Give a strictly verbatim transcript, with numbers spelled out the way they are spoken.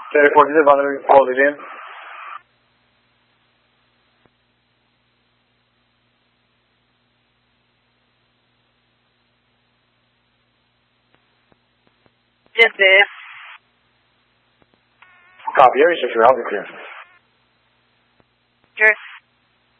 Stereo forty-two, Vanderbilt, call it in. Yes, sir. Copy, area six, you're out of clear.